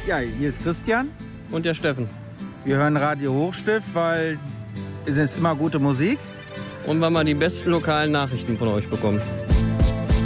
Ja, hier ist Christian. Und der Steffen. Wir hören Radio Hochstift, weil es ist immer gute Musik. Und weil wir die besten lokalen Nachrichten von euch bekommen.